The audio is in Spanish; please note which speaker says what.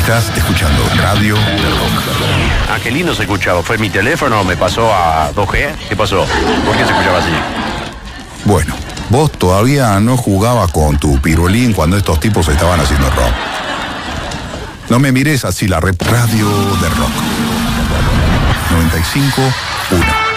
Speaker 1: Estás escuchando Radio de Rock.
Speaker 2: Ah, qué lindo se escuchaba. ¿Fue mi teléfono? ¿Me pasó a 2G? ¿Qué pasó? ¿Por qué se escuchaba así?
Speaker 1: Bueno, vos todavía no jugabas con tu pirulín cuando estos tipos estaban haciendo rock. No me mires así, Radio de Rock. 95.1.